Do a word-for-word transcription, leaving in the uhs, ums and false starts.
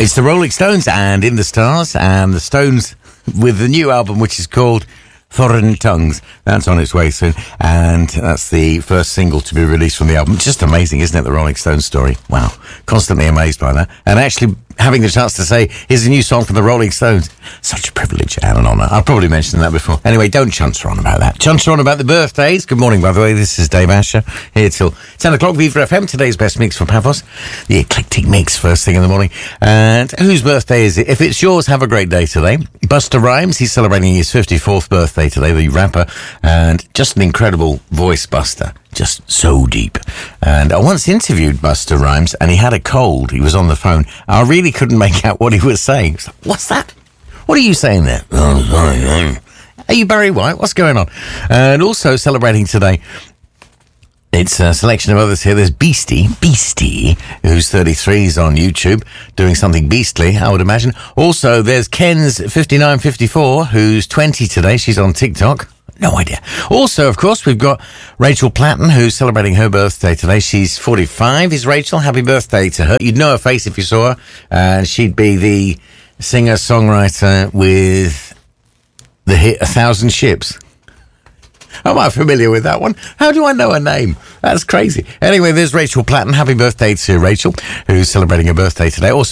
It's the Rolling Stones and In the Stars, and the Stones with the new album, which is called Foreign Tongues. That's on its way soon, and that's the first single to be released from the album. Just amazing, isn't it, the Rolling Stones story? Wow, constantly amazed by that. And actually having the chance to say, here's a new song from the Rolling Stones. Such a privilege and an honour. I've probably mentioned that before. Anyway, don't chunter on about that. Chunter on about the birthdays. Good morning, by the way. This is Dave Asher, here till ten o'clock, Viva F M. Today's best mix for Pavos. The eclectic mix, first thing in the morning. And whose birthday is it? If it's yours, have a great day today. Busta Rhymes, he's celebrating his fifty-fourth birthday today, the rapper. And just an incredible voice, Busta. Just so deep. And I once interviewed Busta Rhymes, and he had a cold. He was on the phone. I really couldn't make out what he was saying. Was like, what's that? What are you saying there? Are you Barry White? What's going on? And also celebrating today, it's a selection of others here. There's Beastie, Beastie, who's thirty-three, is on YouTube, doing something beastly, I would imagine. Also, there's Ken's fifty-nine fifty-four, who's twenty today. She's on TikTok. No idea. Also, of course, we've got Rachel Platten, who's celebrating her birthday today. She's forty-five, is Rachel. Happy birthday to her. You'd know her face if you saw her. And she'd be the singer-songwriter with the hit A Thousand Ships. Am I familiar with that one? How do I know her name? That's crazy. Anyway, there's Rachel Platten. Happy birthday to Rachel, who's celebrating her birthday today. Also,